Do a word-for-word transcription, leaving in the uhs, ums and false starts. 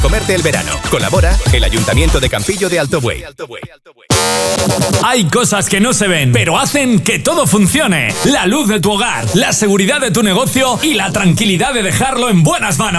Comerte el verano. Colabora el Ayuntamiento de Campillo de Alto Buey. Hay cosas que no se ven, pero hacen que todo funcione. La luz de tu hogar, la seguridad de tu negocio y la tranquilidad de dejarlo en buenas manos.